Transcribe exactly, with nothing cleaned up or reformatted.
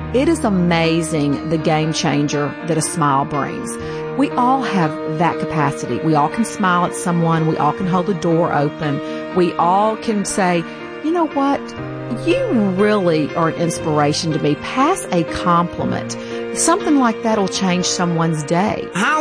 It is amazing the game changer that a smile brings. We all have that capacity. We all can smile at someone. We all can hold the door open. We all can say, you know what? You really are an inspiration to me. Pass a compliment. Something like that will change someone's day. How